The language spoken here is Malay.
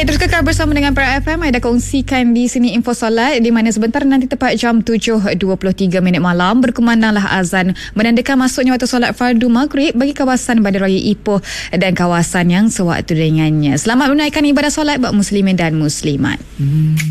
Baik, terus kekal bersama dengan Para FM. Ada kongsikan di sini info solat, di mana sebentar nanti tepat jam 7.23 malam berkumandanglah azan menandakan masuknya waktu solat fardu maghrib bagi kawasan Bandaraya Ipoh dan kawasan yang sewaktu dengannya. Selamat menunaikan ibadah solat buat muslimin dan muslimat.